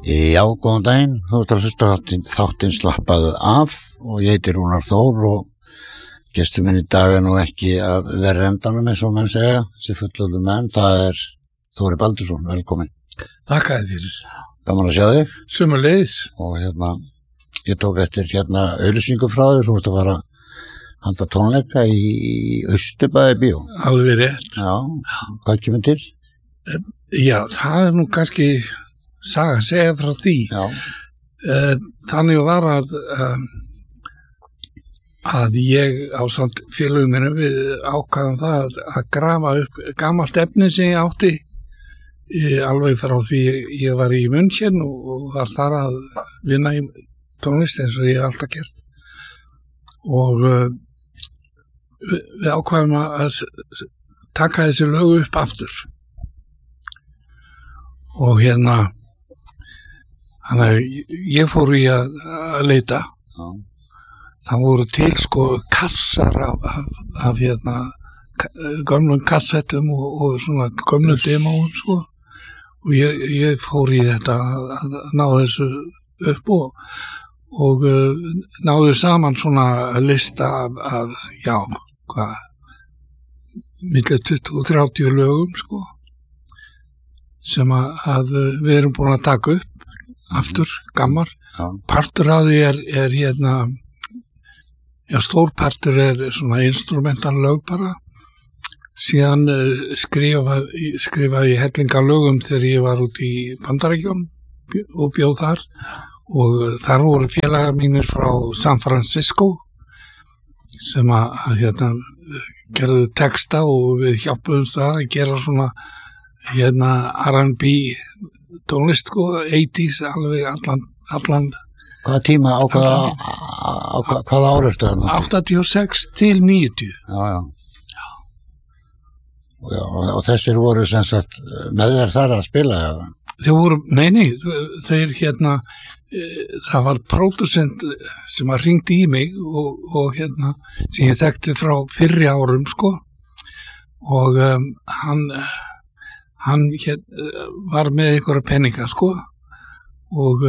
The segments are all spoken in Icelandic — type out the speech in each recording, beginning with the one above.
Já, góðan daginn, þú ert að hlusta þáttinn Slappaðu af og ég heiti Rúnar Þór og gestur minn í dag nú ekki að vera endanum eins og menn segja, þessi fullorðnu menn, það Þóri Baldursson, velkomin. Þakka þér fyrir. Gaman að sjá þig. Sömuleiðis. Og ég tók eftir auglýsingu frá þér, þú ert að fara að halda tónleika í Austurbæði bíó. Alveg rétt. Já, hvað kemur til? Já, það nú kannski saga að segja frá því. Já. Þannig var að ég ásamt félögum minni við ákvaðum það að grafa upp gamalt efni sem ég átti alveg frá því ég var í München og var þar að vinna í tónlist eins og ég hef alltaf gert. Og við ákvaðum að taka þessi lög upp aftur. Og þannig að ég fór í að leita. Já. Það voru til kassar af gömlum kassettum og svona gömlum demóum og ég fór í þetta að ná þessu upp og náðu saman svona lista af milli 20 og 30 lögum sem að við erum búin að taka upp aftur, gammar. Já. Partur af því stór partur svona instrumental lög bara. Síðan skrifaði ég hellinga lögum þegar ég var út í Bandaríkjunum og bjó þar og þar voru félagar mínir frá San Francisco sem að gerðu texta og við hjálpuðumst að gera svona R&B tónlist 80s alveg allan Hvaða tíma á hvaða ár ertu þarna? 86 til 90. Já. Og þessir voru sem sagt með þér þar að spila eða? Þeir voru, nei, þeir það var pródusent sem að hringdi í mig og sem ég þekkti frá fyrri árum og hann var með einhverja peninga og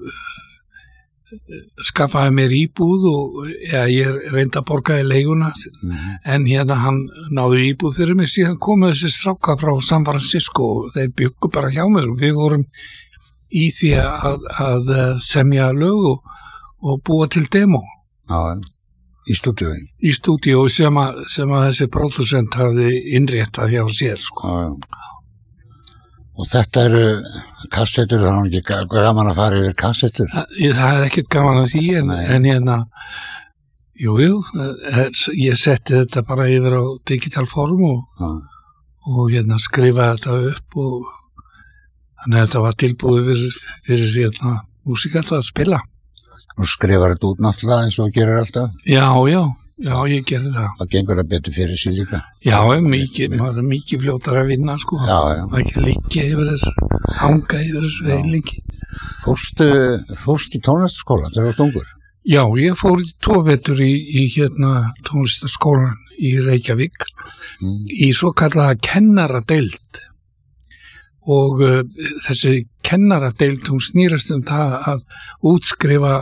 skaffaði mér íbúð og ég reyndi að borga í leiguna en hann náði íbúð fyrir mig. Síðan komu þessi strákar frá San Francisco og þeir bjuggu bara hjá mér og við vorum í því að semja lög og búa til demo. Já, í stúdíói. Í stúdíói sem að þessi pródusent hafði innréttað hjá sér. Já. Og þetta eru kassettur, það er ekki gaman að fara yfir kassettur? Það ekkert gaman að því, en jú, ég setti þetta bara yfir á digital form og skrifaði þetta upp og þannig að þetta var tilbúið fyrir músíkant að spila. Og skrifar þetta út náttúrulega eins og gerir alltaf? Já, ég gerði það. Það gengur að betur fyrir sig líka? Já, maður mikið fljótar að vinna, Já. Maður ekki að liggja yfir þessu, hanga yfir þessu heilingi. Fórstu í tónlistaskóla þegar þú varst ungur? Já, ég fór í 2 vetur í tónlistaskólan í Reykjavík, í svo kallaða kennaradeild. Og þessi kennaradeild, hún snýrast það að útskrifa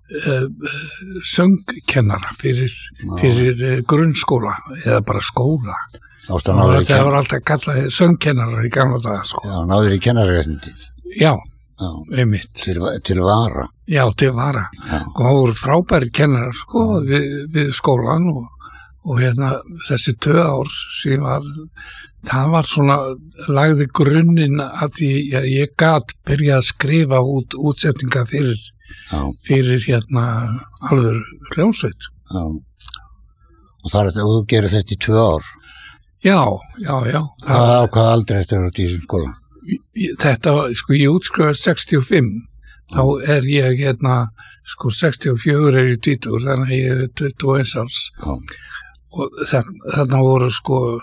söngkennara fyrir grunnskóla eða bara skóla. Það var alltaf kallað söngkennarar í gamla daga. Já, náður í kennararéttindi. Já, einmitt. Til vara. Já, til vara. Og það voru frábæri kennarar við skólan og þessi 2 ár sem það var svona lagði grunninn að því að ég gat byrjað að skrifa útsetninga fyrir alveg hljómsveit. Já. Og þú gerir þetta í 2 ár? Já. Hvað aldrei eftir í þessum skóla? Þetta, ég útskrifaði 65, þá ég 64 í 20, þannig að ég 21 árs. Já. Og þarna voru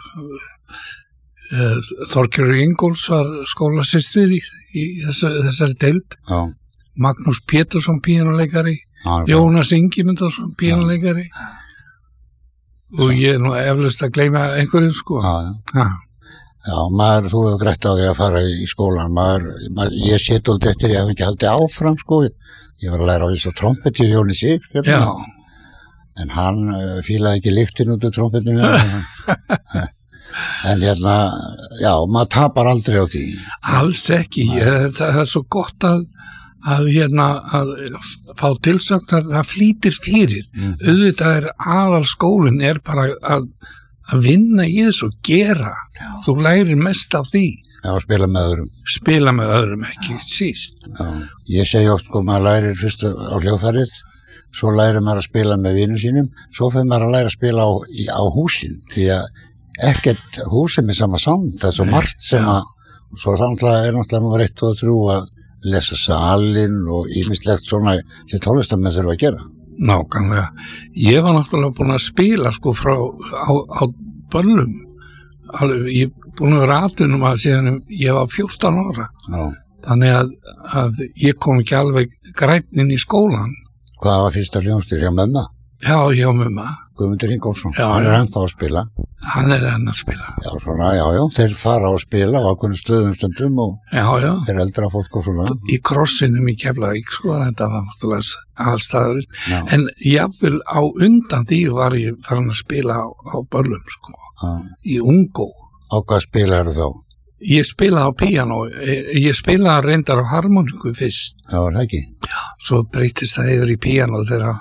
Þorgerður Ingólfs var skólasystir í þessari deild. Já. Magnús Pétursson píanuleikari, Jónas Ingimundarsson píanuleikari og ég nú eflaust að gleyma einhverjum Já. Já, þú hefur grætt á því að fara í skólan, ég sé dálítið eftir, ég hef ekki haldið áfram, sko, ég var að læra á þess að trompeti og Jóni Sig, Já. En hann fílaði ekki lyktin út úr trompetinu, en já, maður tapar aldrei á því. Alls ekki, það svo gott að fá tilsögn að það flýtir fyrir. Auðvitað aðalskólinn bara að vinna í þessu og gera. Já. Þú lærir mest af því. Já, spila með öðrum. Spila með öðrum, ekki síst. Já, ég segi oft, sko, maður lærir fyrst á hljóðfærið, svo lærir maður að spila með vinum sínum, svo fyrir maður að læra að spila á húsin, því að ekkert húsin með sama sound, það svo margt sem svo náttúrulega númer 1 og 3 að lesa salin og ýmislegt svona sem tónlistamenn þurfa að gera. Nákvæmlega. Ég var náttúrulega búin að spila sko á böllum. Ég búin að vera atvinnum síðan ég var 14 ára. Já. Þannig að ég kom ekki alveg grænn inn í skólan. Hvað var fyrsta hljómsdýr hjá mömmu? Já, hjá mömmu. Guðmundur Ingólfsson. Hann ennþá að spila. Hann enn að spila. Já, svona, já, þeir fara að spila á ákveðnum stöðum stundum og þeir eldra fólk og svona. Í krossinum í Keflavík, sko, þetta var náttúrulega aðalstaðurinn. En jafnvel á undan því var ég farin að spila á böllum, sko, í Ungó. Á hvað spilaðu þá? Ég spilaði á píanó, ég spilaði reyndar á harmoniku fyrst. Já, var það ekki? Já, svo breytist það yfir í píanó þegar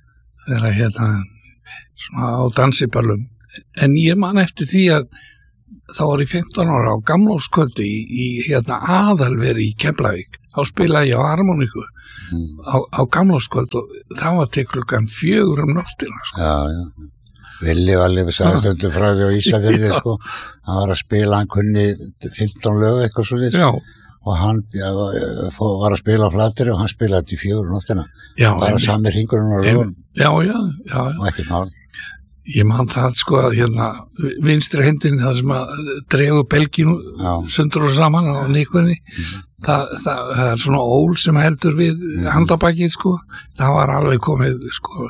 svona á dansiböllum. En ég man eftir því að þá var ég 15 ára á gamlárskvöldi í aðalveri í Keflavík. Þá spilaði ég á harmoniku á gamlárskvöld og það var til klukkan 4 nóttina. Sko. Já. Villi var alveg sagðistundu frá því á Ísafirði, sko. Hann var að spila, hann kunni 15 lög eitthvað svo þess. Já. Og hann var að spila á Flateyri og hann spilaði til 4 nóttina. Já. Bara sami hringurinn á lögun. Já. Og ekkert mál. Ég man það, sko, að vinstri hendin það sem að dregu belginu sundur og saman á nikunni. Það svona ól sem heldur við handabakið, sko. Það var alveg komið, sko.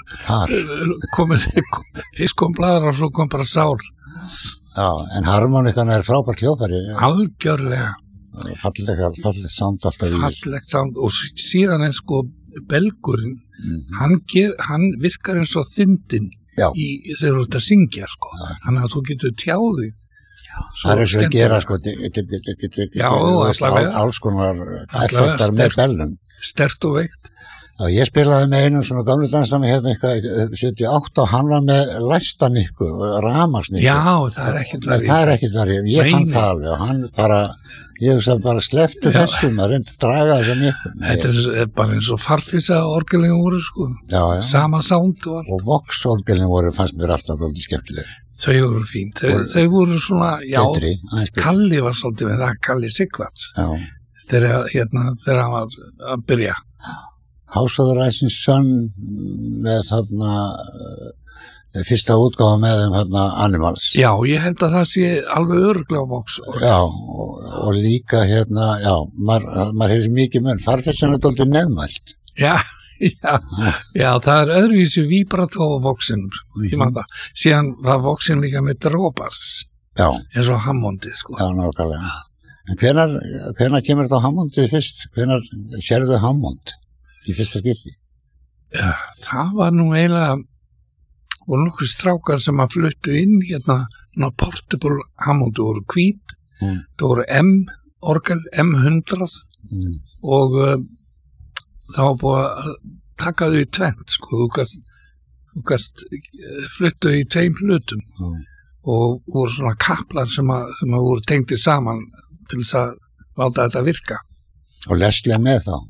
Fyrst kom blaðar og svo kom bara sár. Já, en harmonikan frábært hljóðfæri. Algjörlega. Fallegt sound alltaf í. Fallegt sound og síðan sko belgurinn, hann virkar eins og þindin. Þegar þú ert að syngja, sko. Þannig að þú getur tjáðið. Það er eins og að gera, sko, alls konar effektar með bellum. Sterkt og veikt. Já, ég spilaði með einum svona gamlu dansdami eitthvað 78 og hann var með læstanikku, ramarsnikku. Já, það ekkert verið. Það ekkert verið. Ég fann það alveg og hann ég bara sleppti þessum að reynda að draga þessa nikku. Þetta bara eins og farfisa orgelinu voru, sko. Já. Sama sound var. Og Vox orgelinu voru, fannst mér alltaf alveg skemmtileg. Þau voru fín. Þau voru svona, betri. Kalli var svolítið með það, Kalli Sigvarts. Já. Þegar hann var að byrja. House of the Rising Sun með þarna fyrsta útgáfa með þeim Animals. Já, ég held að það sé alveg örugglega á Vox. Já, og líka maður hefði mikið mun, farfessan dálítið nefnmælt. Já, það öðruvísi vibrato á Voxinum, ég man það. Síðan var Voxin líka með drópars. Já. Eins og Hammondið, sko. Já, nákvæmlega. En hvenær kemur þetta á Hammondið fyrst? Hvenær sérðu Hammond? Í fyrsta skipti? Já, það var nú eiginlega voru nokkur strákar sem að fluttu inn portable Hammond voru hvít, það voru orgel M100 og það var búið að taka þau í tvennt, sko, þú gast fluttu í 2 hlutum og voru svona kaplar sem að voru tengdir saman til þess að láta þetta virka. Og Leslie með þá?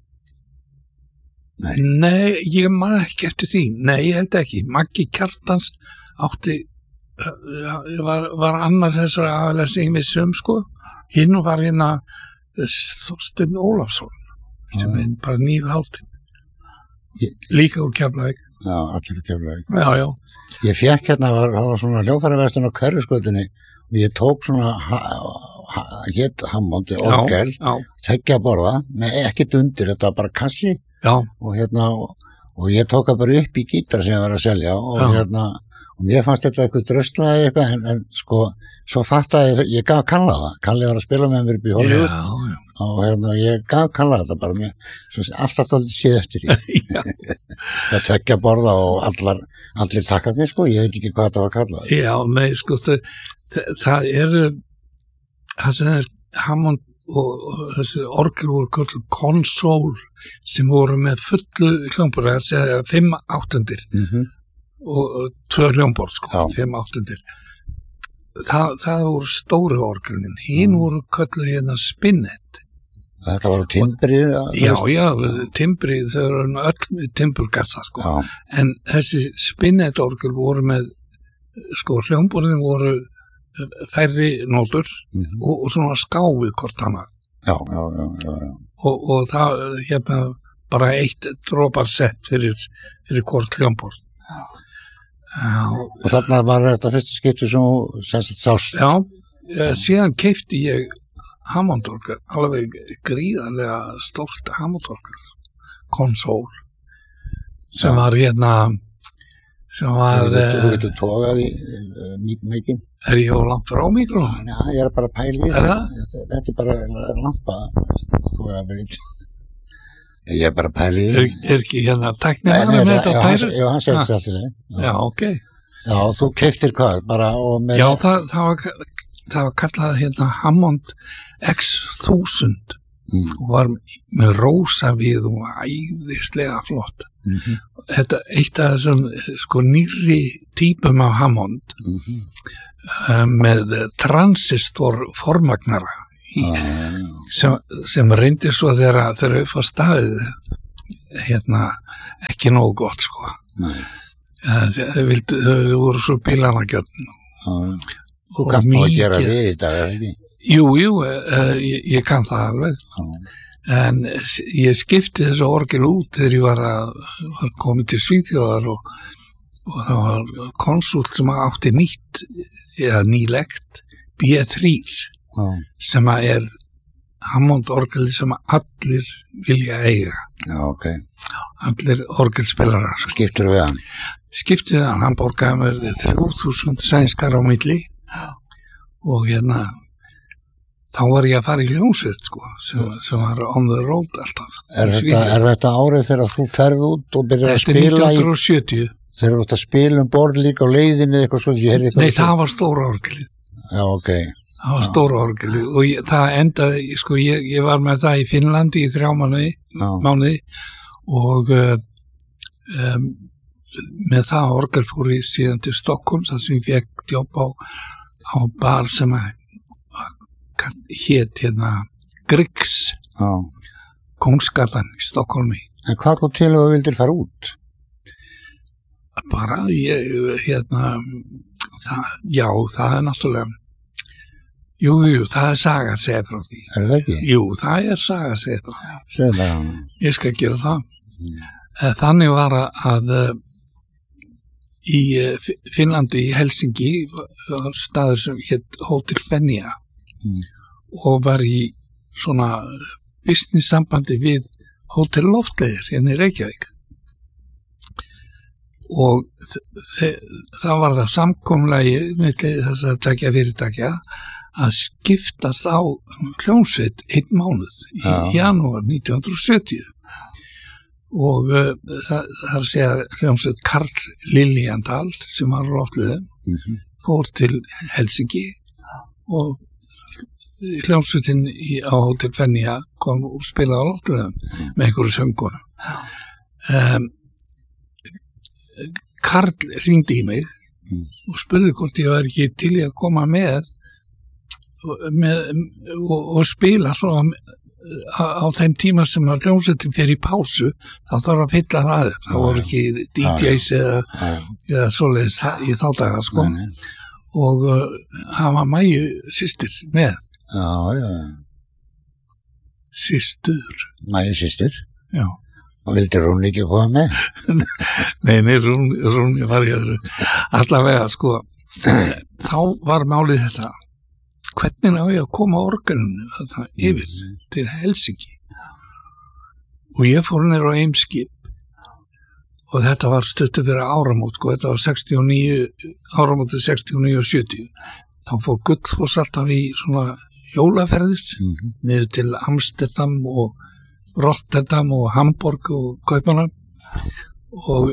Nei, ég man ekki eftir því. Nei, ég held ekki. Maggi Kjartans var annar þessari aðalega sem við söm, sko. Hinn var Þorsteinn Ólafsson sem bara nýláttinn. Líka úr Keflavík. Já, allir úr Keflavík. Já. Ég fékk það var svona hljóðfæraverslun á Hverfisgötunni og ég tók svona hét Hammond orgel, 2 borða með ekkert undir, þetta var bara kassi. Já. Og og ég tók það bara upp í gítar sem ég var að selja og og mér fannst þetta eitthvað dröslaði eitthvað en sko, svo fattaði ég gaf Kalla það, Kalli var að spila með mér upp í Hollywood og ég gaf Kalla þetta bara mér, svo alltaf dálítið séð eftir í það tveggja borða og allir takkarnir sko, ég veit ekki hvað þetta var kallað. Já, nei sko, það eru það sem er Hammond og þessi orgel voru kallað konsól sem voru með fullu hljómbor, það segja 5/8 og 2 hljómborð sko, 5/8 það voru stóru orgelin hinn voru kölluð hérna Spinet. Þetta var timbri? Já, timbri, þau eru öll timburgassa sko, en þessi Spinet orgel voru með sko, hljómborðin voru færri nótur og svona skáfið hvort annað. Já. Og það hérna bara eitt dropar sett fyrir hvort hljómborð. Og þarna var þetta fyrsta skipti sem sást. Já, síðan keypti ég Hammond-orgel, alveg gríðarlega stórt Hammond-orgel, konsól, sem var hérna, sem var... Þú getur tókað í mikið? Er ég á langt frá miklu? Já, ég er bara að pæli. Er það? Þetta er bara lampa, tókað að vera ég er bara að pæli. Er ekki hérna tæknilega með þetta pæri? Já, hann segir þetta alltaf leið. Já, ok. Já, þú keyptir hvað? Bara og með... Já, það var kallað hérna Hammond X1000 og var með rósa við og æðislega flott. Þetta eitt af þessum sko nýrri típum af Hammond með transistor formagnara sem reyndi svo þegar þau fá staðið hérna ekki nógu gott sko. Þau voru svo bílanagjörn. Þú kannt nú að gera við í dag, ekki? Jú, ég kann það alveg. En ég skipti þessu orgel út þegar ég var komið til Svíþjóðar og það var konsult sem átti nýlegt B3 sem er Hammond-orgel sem allir vilja eiga. Já, ok. Allir orgelspilarar. Skiptir við hann? Skiptir við hann, hann borgaði mér 3000 sænskar á milli og hérna þá var ég að fara í hljómsveit sko, sem var on the road alltaf. Er þetta árið þegar þú ferð út og byrjar að spila í... Þetta er 1970. Þegar þú ert að spila borð líka á leiðinni eitthvað svona? Nei, það var stóra orgelið. Já, ok. Það var stóra orgelið og það endaði, sko, ég var með það í Finnlandi í 3 mánuði og með það orgel fór ég síðan til Stockholm þar sem ég fekk jobb á bar sem hét hérna Griggs Kungsgatan í Stockholmi. En hvað kom til að þú vildir fara út? Bara ég hérna það er náttúrulega Jú, það er saga að segja frá því. Er það ekki? Jú, það er saga að segja frá því. Segð það hann. Ég skal gera það. Þannig var að í Finnlandi, í Helsingi, var staður sem hét Hotel Fennia og var í svona business sambandi við Hotel Loftleiðir hérna í Reykjavík. Og það var það samkomulagi milli þess að takja fyrirtækja að skiptast á hljómsveit 1 mánuð í janúar 1970 og það er að segja hljómsveit Karl Liljendal sem var á Loftleiðum fór til Helsingi og hljómsveitin á Hotel Fennia kom og spilaði á Loftleiðum með einhverju söngunum. Karl hringdi í mig og spurði hvort ég var ekki til í að koma með og spila svo á þeim tíma sem að hljómsveitin fer í pásu þá þarf að fylla það upp. Það voru ekki DJs eða svoleiðis í þá daga sko. Og hann var Mæju systir með. Já. Systur. Mæju systir? Já. Og vildi Rún ekki koma með? Nei, Rún var í öðru. Allavega sko, þá var málið þetta. Hvernig á ég að koma orgelinu yfir til Helsingi? Og ég fór nýr á Eimskip og þetta var stuttu fyrir áramót, sko, þetta var 69, áramótið 69 og 70. Þá fór Gullfoss alltaf í svona jólaferðir, niður til Amsterdam og Rotterdam og Hamburg og Kaupmannahöfn og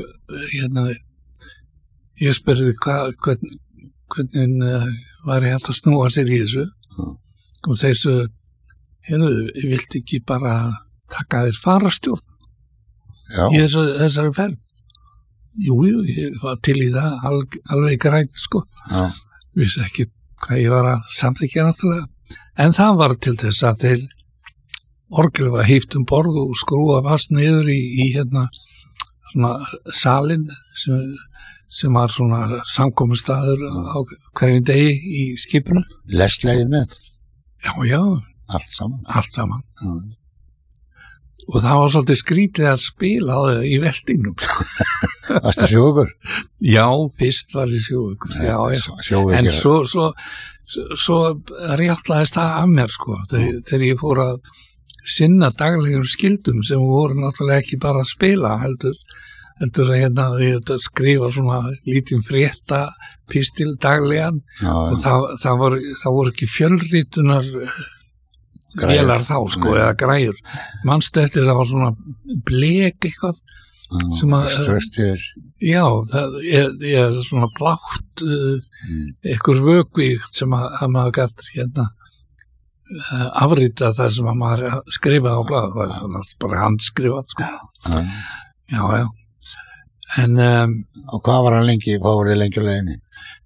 ég spurði hvernig var ég hægt að snúa sér í þessu og þeir svo, viltu ekki bara taka þér farastjórn í þessari ferð? Jú, ég var til í það, alveg grænt, sko. Vissi ekki hvað ég var að samþykkja náttúrulega. En það var til þess að þeir orgelið var híft borð og skrúa fast niður í svona salin sem var svona samkomustaður á hverjum degi í skipinu. Leslegið með? Já. Allt saman? Allt saman. Og það var svolítið skrítið að spila á það í veldingnum. Varstu sjóugur? Já, fyrst var ég sjóugur. Já. En svo réttlaðist það af mér, sko, þegar ég fór að sinna daglegum skildum sem voru náttúrulega ekki bara að spila, heldur að ég skrifa svona lítinn frétta pistil daglegan og það voru ekki fjölritunar vélar þá, sko, eða græjur. Manstu eftir það var svona blek eitthvað sem að já, það er svona blátt einhver vökvi sem að maður gætt afrita þar sem að maður skrifaði á blað, það var bara handskrifað, sko. Já. En og hvað var hann lengi, hvað voru þið lengi á leiðinni?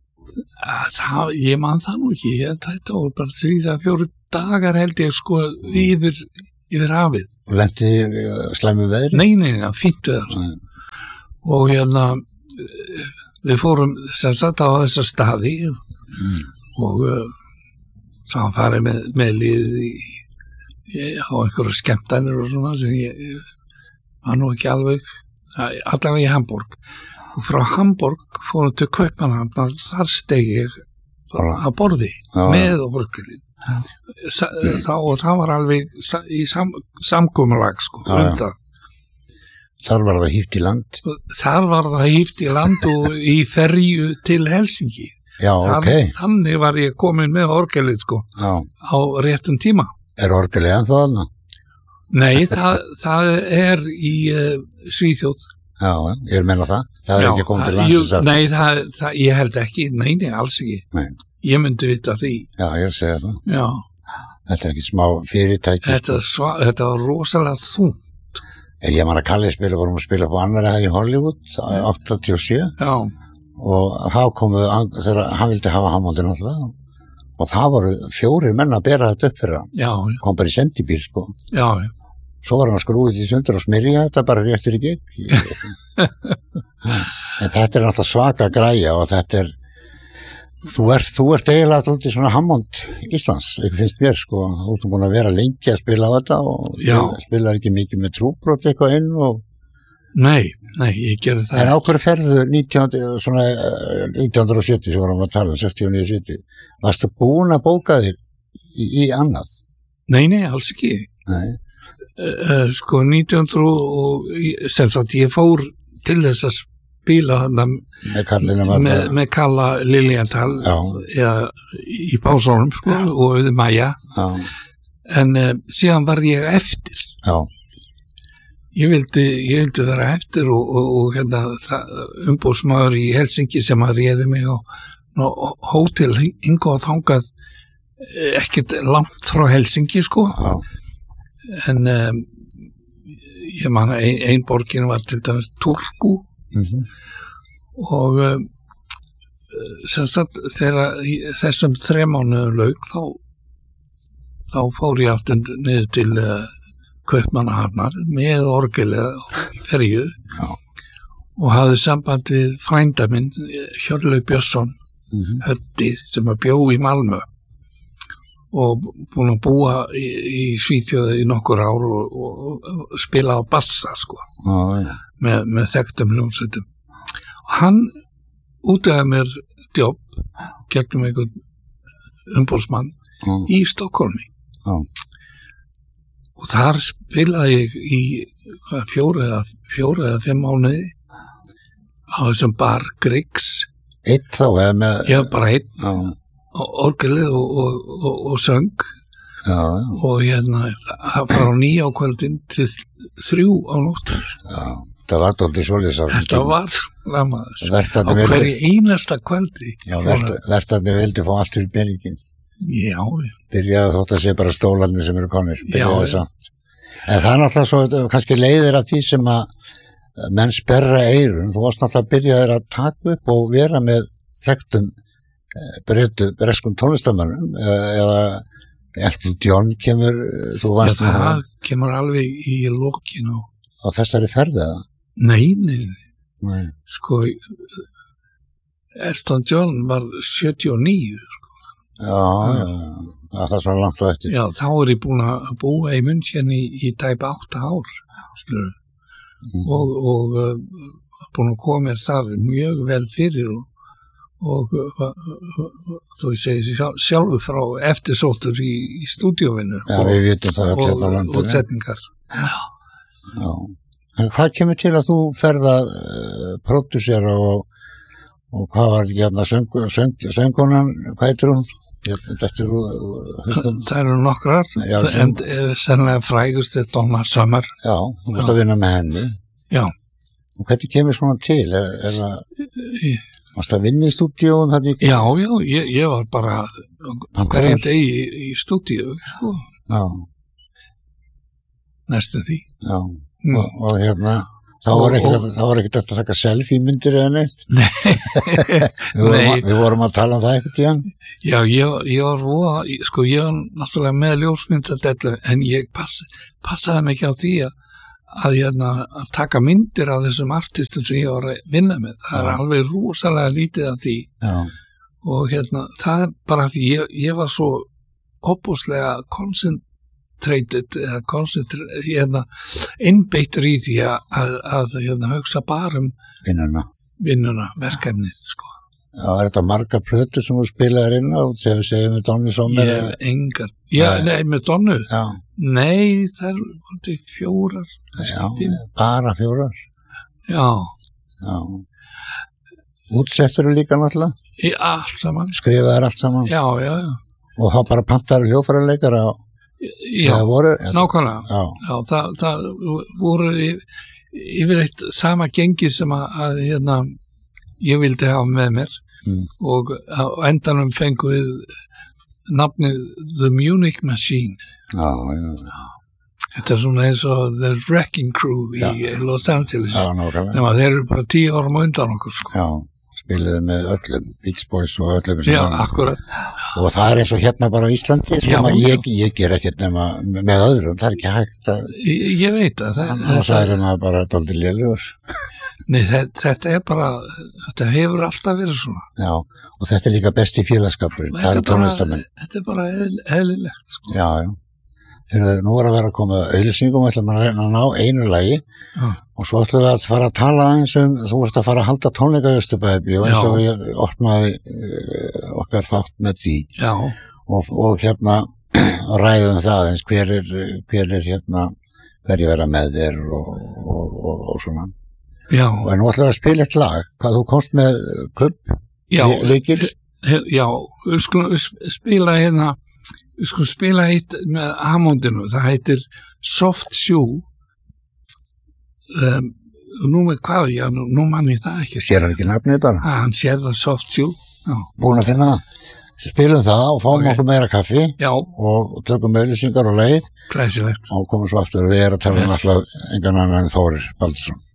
Ég man það nú ekki, þetta voru bara 3-4 dagar held ég, sko, yfir hafið. Og lenti slæmu veðri? Nei, fínt veður. Og við fórum sem sagt á þessa staði og það farið með liðið á einhverju skemmtanir og svona sem ég var nú ekki allavega í Hamburg. Og frá Hamburg fórum til Kaupmannahöfn, þar steg ég að borði með orgelið. Og það var alveg í samkomulag, sko, það. Þar var það híft í land? Þar var það híft í land og í ferju til Helsingi. Já, Þannig var ég komin með orgelið, sko, á réttum tíma. Er orgelið ennþá þarna? Nei, það er í Svíþjóð. Já, ég meina það. Það er ekki komið til landsins aftur. Nei, ég held ekki. Nei, alls ekki. Nei. Ég myndi vita því. Já, ég segi það. Já. Þetta er ekki smá fyrirtæki. Þetta var rosalega þungt. Ég man að Kalli vorum að spila på annarri hæð í Hollywood, 87. Já. Og þá þegar hann vildi hafa Hammondin alltaf. Og það voru 4 menn að bera þetta upp fyrir hann. Já. Kom bara í sendibíl, sko. Já. Svo var hann að skrúið í sundur og smyrja þetta bara réttur í gegn. En þetta er náttúrulega svaka græja og þetta er, þú ert eiginlega út í svona Hammond Íslands, ekki finnst mér, sko. Þú ert búin að vera lengi að spila á þetta og spilar ekki mikið með trúbrot eitthvað inn og... Nei, ég gerði það. En á hverju ferðu 1970 sem vorum að tala 69-70, varstu búin að bóka þig í annað? Nei, alls ekki. Nei. Sko 1900 og sem sagt ég fór til þess að spila með Kalla Liljenthal eða í pásunum, sko, og við Maja. En síðan var ég eftir. Ég vildi vera eftir og umbóðsmaður í Helsingi sem að réði mig á hótel hingað og þangað ekkert langt frá Helsingi, sko. En ég man ein borgin var til dæmis Turku og sem sagt þegar þessum 3 mánuðum lauk þá fór ég aftur niður til Kaupmannahafnar með orgelið í ferju og hafði samband við frænda minn Hjörleif Björnsson Höddi sem að bjó í Malmö og búin að búa í Svíþjóð í nokkur ár og spila á bassa, sko, með þekktum hljómsveitum. Og hann útvegaði mér jobb gegnum einhvern umbóðsmann í Stokkólmi. Og þar spilaði ég í 4 eða 5 mánuði á þessum bar Griggs. Eitt þá, eða með... Ég bara einn, Já, orgelið og söng. já, Og það frá 9 á kvöldin til 3 á nóttur. já. Það var dálítið svoleiðis á þessum Þetta tíma. var lamaður. Á Vertandi vildi, hverju einasta kvöldi. já, vertandi vildi fá allt fyrir peningin. Já, Byrjaði þótt að sé bara stólarnir sem eru konir. Byrjaði Já. samt. En það er náttúrulega svo, þetta kannski leiðir að því sem að menn sperra eyrun. Þú varst náttúrulega að byrjaði að taka upp og vera með þekktum breskum tónlistamönnum eða Elton John kemur, þú varst með það kemur alveg í lokin á þessari ferði eða? Nei, Nei. sko Elton John var 79. Já, það er svona langt á eftir. Já, þá er ég búin að búa í München í tæpa 8 ár, skilur. Og búin að koma mér þar mjög vel fyrir og þú segi sjálfur frá eftirsóttur í stúdíóvinnu. Já, við vitum það öll hérna á landinu. Og setningar. Já. En hvað kemur til að þú ferð að pródúsera og hvað var hérna söngkonan, hvað heitir hún? Það eru nokkrar, Já, en sennilega frægust er Donna Summer. Já, þú varst að vinna með henni. Já. Og hvernig kemur svona til? Varst að vinna í stúdíóum? Já, ég var bara hverjum degi í stúdíu, sko. Já. Næstum því. Já. Og hérna, þá var ekkert að taka selfie-myndir eða neitt. Nei. Við vorum að tala um það ekkert í hann. Já, ég var voða, sko, ég var náttúrulega með ljósmyndadellu, en ég passaði mig ekki á því að taka myndir af þessum artistum sem ég var að vinna með. Það er alveg rosalega lítið af því. Já. Og það er bara því ég var svo opbúslega innbeittur í því að hugsa bara vinnuna, verkefnið, sko. Já, er þetta marga plötur sem þú spilaðir inn á, sem við segjum með Donny Sommer? Ég hef engar. Nei, með Donnu? Já. Nei, það er 4, Já, 5. bara 4. Já. Já. Útsettur líka náttúrulega? Allt saman. Skrifaðir allt saman? Já. Og þá bara pantaður hljóðfæraleikara á? Já, nákvæmlega. Já. Það voru yfirleitt sama gengi sem að ég vildi hafa með mér og á endanum fengu við nafnið The Munich Machine. Já. Þetta er svona eins og The Wrecking Crew í Los Angeles. Já, nákvæmlega. Nema þeir eru bara 10 árum undan okkur, sko. Já, spiluðu með öllum, Beach Boys og öllum. Já, akkurat. Og það er eins og hérna bara á Íslandi, sko, ég ger ekkert nema með öðrum, það er ekki hægt að... Ég veit að það... Og það er maður bara dálítið lélegur. Nei, þetta er bara, þetta hefur alltaf verið svona. Já, og þetta er líka besti félagskapur, það eru tónlistamenn. Þetta er bara eðlilegt, sko. Já. Heyrðu, nú er að vera að koma auglýsingum, við ætlum að reyna að ná einu lagi og svo ætlum við að fara að tala eins þú varst að fara að halda tónleika í Austurbæði og eins og ég opnaði okkar þátt með því. Já. Og ræðum það eins hver er hverju vera með þér og svona. Já. Og nú ætlum við að spila eitt lag, hvað þú komst með kubb, leikir? Já, við skulum spila eitt með Hammondinu, það heitir Soft Shoe. Nú með hvað, nú mann ég það ekki. Sér hann ekki nafnið bara? Hann sér það Soft Shoe. Já. Búin að finna það? Spilum það og fáum okkur meira kaffi. Já. Og tökum auglýsingar og leið. Glæsilegt. Og komum svo aftur og við erum að tala alltaf engan annan en Þórir Baldursson.